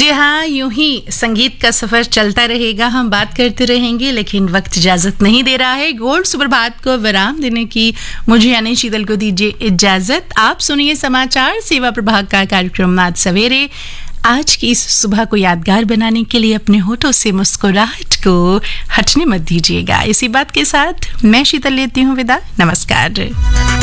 जी हाँ, यूं ही संगीत का सफर चलता रहेगा, हम बात करते रहेंगे, लेकिन वक्त इजाजत नहीं दे रहा है। गोल्ड सुप्रभात को विराम देने की मुझे यानी शीतल को दीजिए इजाजत। आप सुनिए समाचार सेवा प्रभाग का कार्यक्रम आज सवेरे। आज की इस सुबह को यादगार बनाने के लिए अपने होठों से मुस्कुराहट को हटने मत दीजिएगा। इसी बात के साथ मैं शीतल लेती हूँ विदा। नमस्कार।